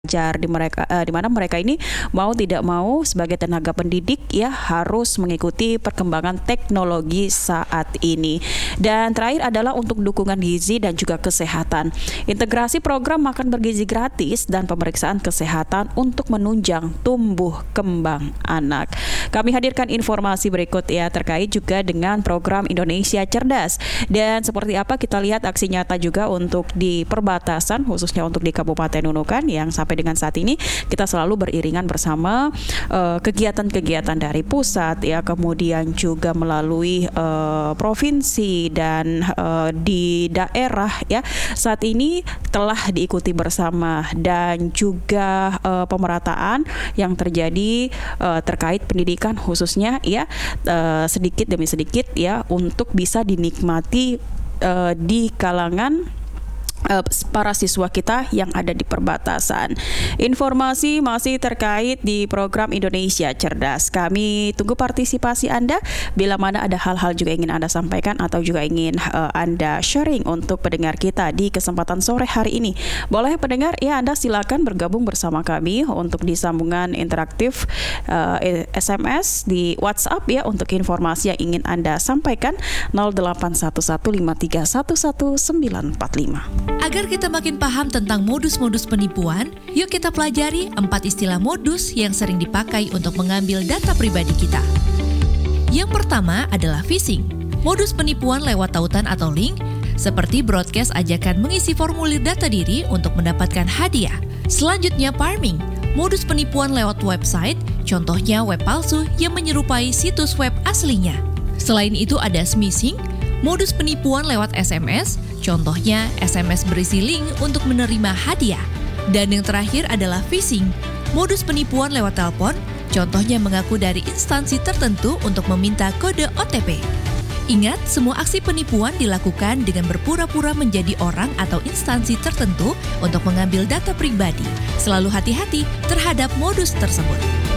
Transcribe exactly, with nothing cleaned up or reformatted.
belajar di mereka uh, di mana mereka ini mau tidak mau sebagai tenaga pendidik ya harus mengikuti perkembangan teknologi saat ini. Dan terakhir adalah untuk dukungan gizi dan juga kesehatan. Integrasi program makan bergizi gratis dan pemeriksaan kesehatan untuk menunjang tumbuh kembang anak. Kami hadirkan informasi berikut ya terkait juga dengan program Indonesia Cerdas. Dan seperti apa kita lihat aksi nyata juga untuk di perbatasan khususnya untuk di Kabupaten Nunukan yang sampai dengan saat ini kita selalu beriringan bersama uh, kegiatan-kegiatan dari pusat ya, kemudian juga melalui uh, provinsi dan uh, di daerah ya saat ini telah diikuti bersama, dan juga uh, pemerataan yang terjadi uh, terkait pendidikan khususnya ya uh, sedikit demi sedikit ya untuk bisa dinikmati uh, di kalangan para siswa kita yang ada di perbatasan. Informasi masih terkait di program Indonesia Cerdas. Kami tunggu partisipasi Anda bila mana ada hal-hal juga ingin Anda sampaikan atau juga ingin uh, Anda sharing untuk pendengar kita di kesempatan sore hari ini. Boleh pendengar ya Anda silakan bergabung bersama kami untuk di sambungan interaktif uh, S M S di WhatsApp ya untuk informasi yang ingin Anda sampaikan nol delapan satu satu lima tiga satu satu sembilan empat lima. Agar kita makin paham tentang modus-modus penipuan, yuk kita pelajari empat istilah modus yang sering dipakai untuk mengambil data pribadi kita. Yang pertama adalah phishing. Modus penipuan lewat tautan atau link, seperti broadcast ajakan mengisi formulir data diri untuk mendapatkan hadiah. Selanjutnya parming. Modus penipuan lewat website, contohnya web palsu yang menyerupai situs web aslinya. Selain itu ada smishing, modus penipuan lewat S M S, contohnya S M S berisi link untuk menerima hadiah. Dan yang terakhir adalah phishing, modus penipuan lewat telepon, contohnya mengaku dari instansi tertentu untuk meminta kode O T P. Ingat, semua aksi penipuan dilakukan dengan berpura-pura menjadi orang atau instansi tertentu untuk mengambil data pribadi. Selalu hati-hati terhadap modus tersebut.